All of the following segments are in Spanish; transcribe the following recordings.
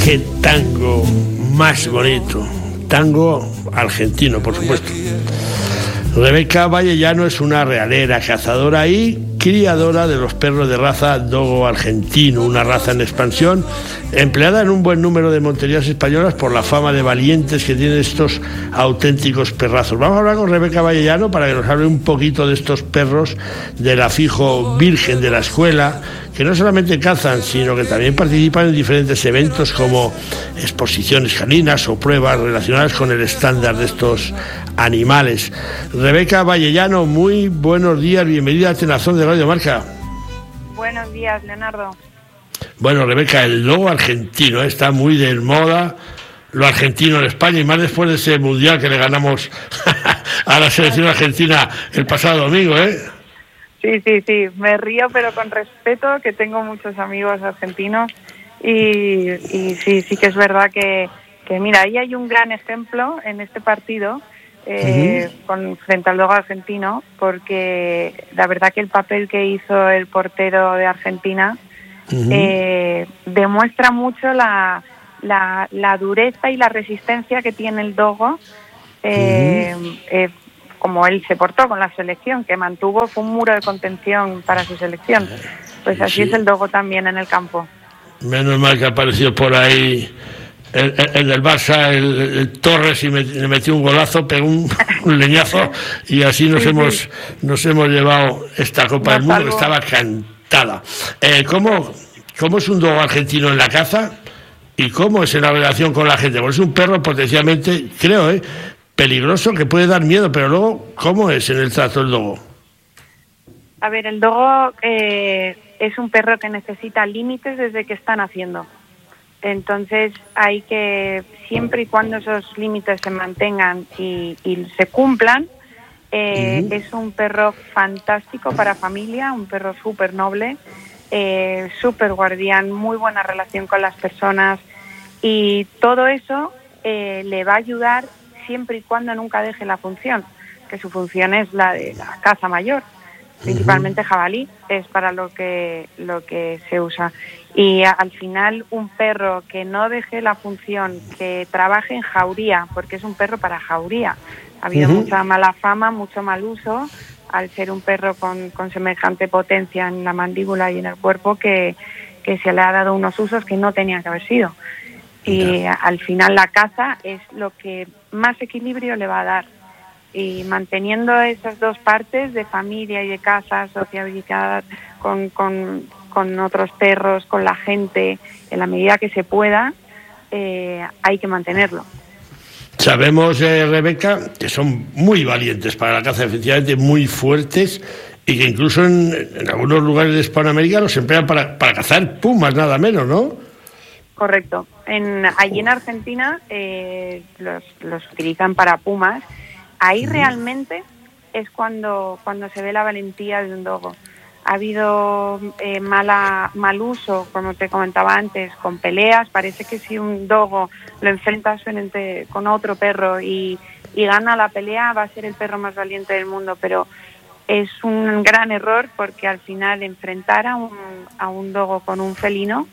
qué tango más bonito. Tango argentino, por supuesto. Rebeca Vallellano es una realera, cazadora y criadora de los perros de raza dogo argentino, una raza en expansión, empleada en un buen número de monterías españolas por la fama de valientes que tienen estos auténticos perrazos. Vamos a hablar con Rebeca Vallellano para que nos hable un poquito de estos perros del afijo virgen de la escuela, que no solamente cazan, sino que también participan en diferentes eventos como exposiciones caninas o pruebas relacionadas con el estándar de estos animales. Rebeca Vallellano, muy buenos días, bienvenida a Tenazón de Radio Marca. Buenos días, Leonardo. Bueno, Rebeca, el lobo argentino está muy de moda, lo argentino en España, y más después de ese mundial que le ganamos a la selección argentina el pasado domingo, ¿eh? Sí, me río, pero con respeto, que tengo muchos amigos argentinos y sí que es verdad que mira, ahí hay un gran ejemplo en este partido frente al lobo argentino, porque la verdad que el papel que hizo el portero de Argentina demuestra mucho la dureza y la resistencia que tiene el dogo, como él se portó con la selección, que mantuvo, fue un muro de contención para su selección. Pues así es el dogo también en el campo. Menos mal que ha aparecido por ahí el del Barça, el Torres, y le metió un golazo, pegó un leñazo, y así nos hemos llevado esta Copa del Mundo, que estaba cantada. ¿Cómo es un dogo argentino en la caza? ¿Y cómo es en la relación con la gente? Porque es un perro potencialmente, creo, peligroso, que puede dar miedo, pero luego, ¿cómo es en el trato el dogo? A ver, el dogo es un perro que necesita límites desde que está naciendo. Entonces hay que, siempre y cuando esos límites se mantengan y se cumplan, es un perro fantástico para familia, un perro súper noble, súper guardián, muy buena relación con las personas, y todo eso le va a ayudar siempre y cuando nunca deje la función, que su función es la de la caza mayor, principalmente jabalí, es para lo que se usa. Y al final un perro que no deje la función, que trabaje en jauría, porque es un perro para jauría. Ha habido mucha mala fama, mucho mal uso, al ser un perro con semejante potencia en la mandíbula y en el cuerpo, que se le ha dado unos usos que no tenían que haber sido. Y al final la caza es lo que más equilibrio le va a dar. Y manteniendo esas dos partes de familia y de caza, sociabilidad con otros perros, con la gente, en la medida que se pueda, hay que mantenerlo. Sabemos, Rebeca, que son muy valientes para la caza, efectivamente muy fuertes, y que incluso en algunos lugares de Hispanoamérica los emplean para cazar pumas, nada menos, ¿no? Correcto. Allí en Argentina los utilizan para pumas. Ahí realmente es cuando se ve la valentía de un dogo. Ha habido mal uso, como te comentaba antes, con peleas. Parece que si un dogo lo enfrenta con otro perro y gana la pelea, va a ser el perro más valiente del mundo, pero es un gran error, porque al final enfrentar a un dogo con un felino,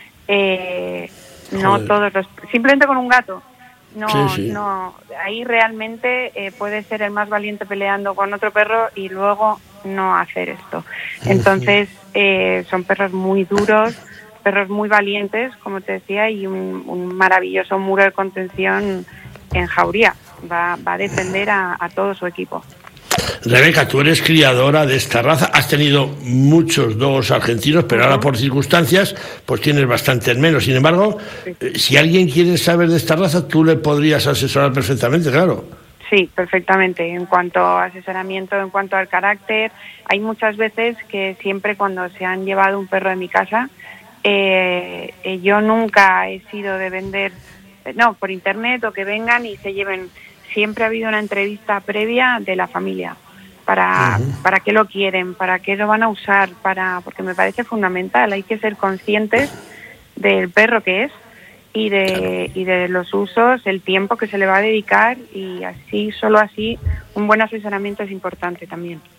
no todos simplemente con un gato, no, ahí realmente puede ser el más valiente peleando con otro perro y luego no hacer esto. Entonces son perros muy duros, perros muy valientes, como te decía, y un maravilloso muro de contención en jauría. Va a defender a todo su equipo. Rebeca, tú eres criadora de esta raza, has tenido muchos dogos argentinos, pero ahora por circunstancias pues tienes bastantes menos. Sin embargo, si alguien quiere saber de esta raza, tú le podrías asesorar perfectamente, claro. Sí, perfectamente. En cuanto a asesoramiento, en cuanto al carácter, hay muchas veces que siempre cuando se han llevado un perro de mi casa, yo nunca he sido de vender, por internet, o que vengan y se lleven. Siempre ha habido una entrevista previa de la familia para qué lo quieren, para qué lo van a usar, porque me parece fundamental. Hay que ser conscientes del perro que es y de los usos, el tiempo que se le va a dedicar, y así, solo así, un buen asesoramiento es importante también.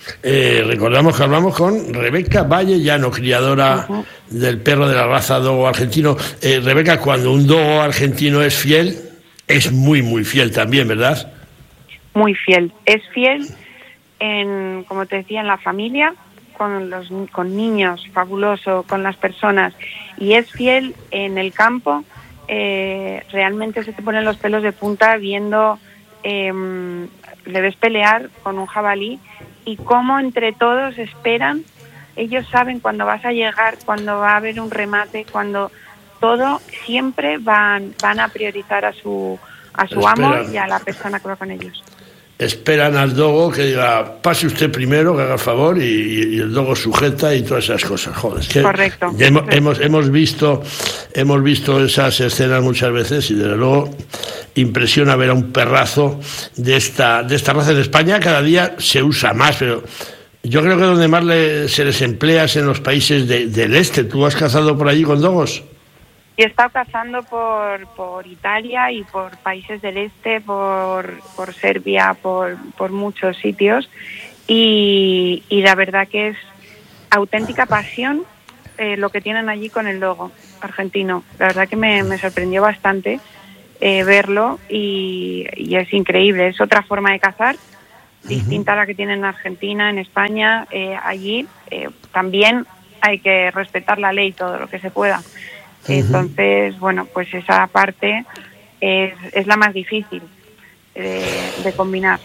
Recordamos que hablamos con Rebeca Vallellano, criadora del perro de la raza dogo argentino. Rebeca, cuando un dogo argentino es fiel, es muy, muy fiel también, ¿verdad? Muy fiel. Es fiel, como te decía, en la familia, con niños, fabuloso, con las personas. Y es fiel en el campo. Realmente se te ponen los pelos de punta viendo... le ves pelear con un jabalí y cómo entre todos esperan. Ellos saben cuándo vas a llegar, cuándo va a haber un remate, cuando todo, siempre van a priorizar a su amo y a la persona que va con ellos. Esperan al dogo que diga, pase usted primero, que haga el favor, y el dogo sujeta y todas esas cosas. Joder, es que correcto. Hemos visto esas escenas muchas veces y desde luego impresiona ver a un perrazo de esta raza. En España cada día se usa más, pero yo creo que donde más se les emplea es en los países del este. ¿Tú has cazado por allí con dogos? Y he estado cazando por Italia y por países del este, por Serbia, por muchos sitios, y la verdad que es auténtica pasión lo que tienen allí con el dogo argentino. La verdad que me sorprendió bastante verlo y es increíble. Es otra forma de cazar, distinta a la que tienen en Argentina, en España. Allí también hay que respetar la ley todo lo que se pueda. Entonces, bueno, pues esa parte es la más difícil de combinar.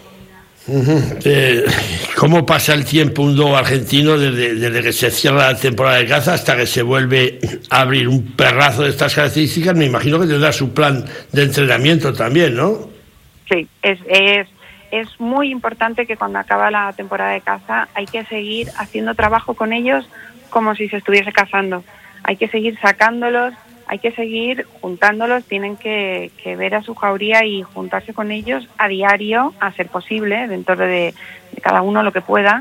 ¿Cómo pasa el tiempo un dogo argentino desde que se cierra la temporada de caza hasta que se vuelve a abrir un perrazo de estas características? Me imagino que tendrá su plan de entrenamiento también, ¿no? Sí, es muy importante que cuando acaba la temporada de caza hay que seguir haciendo trabajo con ellos como si se estuviese cazando. Hay que seguir sacándolos, hay que seguir juntándolos, tienen que ver a su jauría y juntarse con ellos a diario, a ser posible, dentro de cada uno lo que pueda,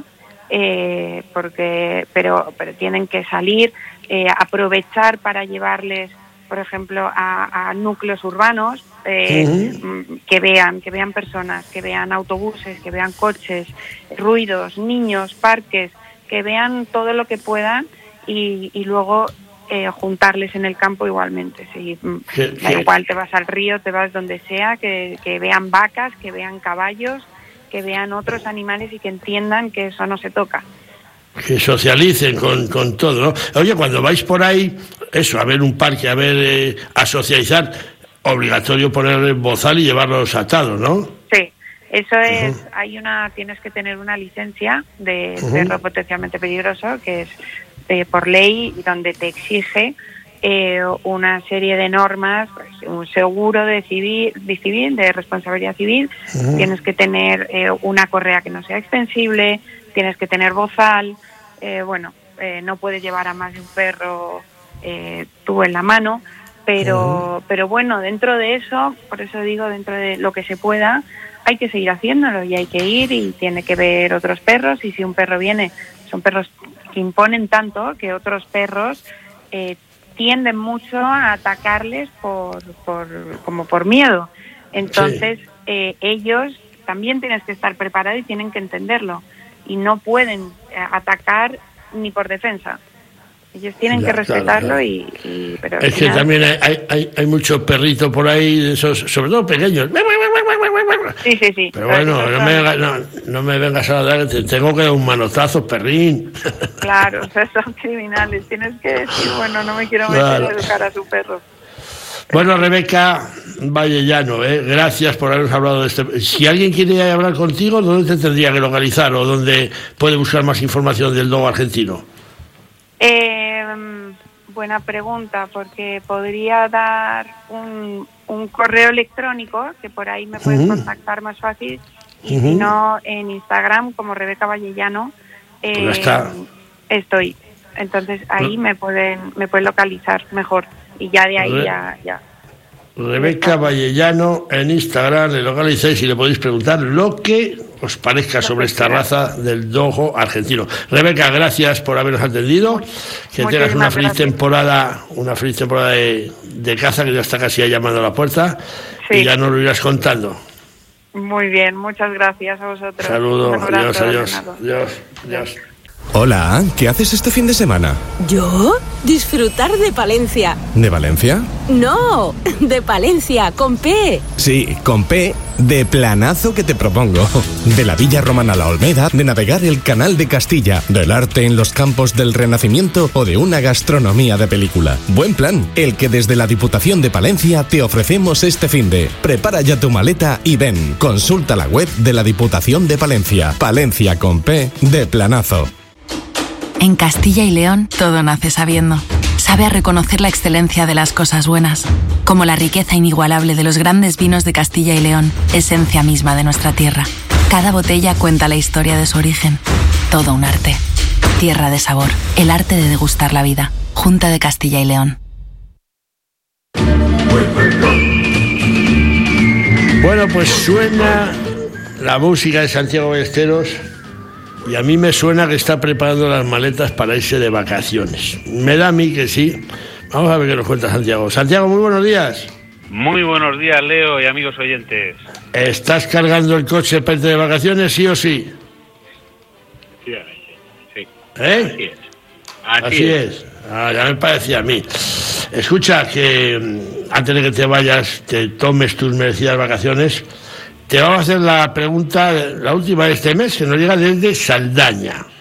pero tienen que salir, aprovechar para llevarles, por ejemplo, a núcleos urbanos, que vean personas, que vean autobuses, que vean coches, ruidos, niños, parques, que vean todo lo que puedan y luego juntarles en el campo igualmente. Sí. Da igual, te vas al río, te vas donde sea, que vean vacas, que vean caballos, que vean otros animales y que entiendan que eso no se toca. Que socialicen con todo, ¿no? Oye, cuando vais por ahí, a ver un parque, a socializar, obligatorio ponerle bozal y llevarlos atados, ¿no? Sí, eso es, tienes que tener una licencia de perro potencialmente peligroso, que es por ley, donde te exige una serie de normas, pues, un seguro de responsabilidad civil, tienes que tener una correa que no sea extensible, tienes que tener bozal, no puedes llevar a más de un perro tú en la mano, pero bueno, dentro de eso, por eso digo, dentro de lo que se pueda, hay que seguir haciéndolo y hay que ir y tiene que ver otros perros, y si un perro viene, son perros que imponen tanto que otros perros tienden mucho a atacarles como por miedo. Entonces, ellos también tienes que estar preparados y tienen que entenderlo. Y no pueden atacar ni por defensa. Ellos tienen que respetarlo. Claro. Pero es que también hay mucho perrito por ahí, de esos, sobre todo pequeños. Sí. Pero bueno, no me vengas a dar, te tengo que dar un manotazo, perrín. Claro, son criminales. Tienes que decir, no me quiero meter a educar a su perro. Bueno, Rebeca Vallellano, gracias por habernos hablado de este. Si alguien quiere hablar contigo, ¿dónde te tendría que localizar o dónde puede buscar más información del dogo argentino? Buena pregunta, porque podría dar un correo electrónico, que por ahí me puedes contactar más fácil, y si no, en Instagram como Rebeca Vallellano estoy. Entonces ahí me pueden localizar mejor, y ya de ahí ya. Rebeca Vallellano en Instagram, le localizáis y le podéis preguntar lo que os parezca sobre esta raza del dogo argentino. Rebeca, gracias por habernos atendido, que tengas una feliz temporada de caza, que ya está casi llamando a la puerta, y ya nos lo irás contando. Muy bien, muchas gracias a vosotros. Saludos, Un abrazo, adiós. Adiós. Hola, ¿qué haces este fin de semana? ¿Yo? Disfrutar de Palencia. ¿De Valencia? No, de Palencia, con P. Sí, con P, de planazo que te propongo. De la Villa Romana a la Olmeda, de navegar el Canal de Castilla, del arte en los campos del Renacimiento o de una gastronomía de película. Buen plan, el que desde la Diputación de Palencia te ofrecemos este finde. Prepara ya tu maleta y ven. Consulta la web de la Diputación de Palencia. Palencia con P, de planazo. En Castilla y León todo nace sabiendo. Sabe a reconocer la excelencia de las cosas buenas, como la riqueza inigualable de los grandes vinos de Castilla y León, esencia misma de nuestra tierra. Cada botella cuenta la historia de su origen. Todo un arte. Tierra de sabor. El arte de degustar la vida. Junta de Castilla y León. Bueno, pues suena la música de Santiago Ballesteros y a mí me suena que está preparando las maletas para irse de vacaciones. Me da a mí que sí. Vamos a ver qué nos cuenta Santiago. Santiago, muy buenos días. Muy buenos días, Leo y amigos oyentes. ¿Estás cargando el coche para irte de vacaciones, sí o sí? Sí. ¿Eh? Así es. Ya me parecía a mí. Escucha, que antes de que te vayas, te tomes tus merecidas vacaciones, te vamos a hacer la pregunta, la última de este mes, que nos llega desde Saldaña.